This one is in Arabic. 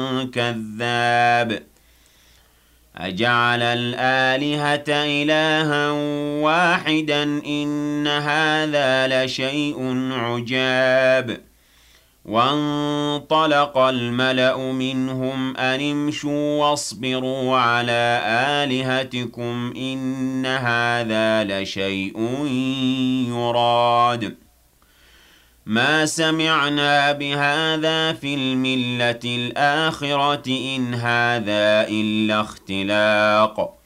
كذاب أجعل الآلهة إلها واحدا إن هذا لشيء عجاب وانطلق الملأ منهم أن امشوا واصبروا على آلهتكم إن هذا لشيء يراد ما سمعنا بهذا في الملة الآخرة إن هذا إلا اختلاق